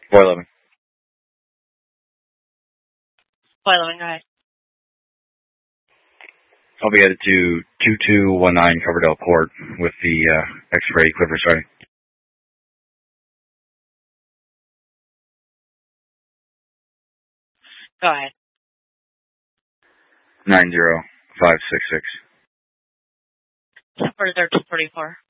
411. 411, go ahead. I'll be headed to 2219 Coverdale Court with the X-ray Clipper starting. Go ahead. 90566. For 1344.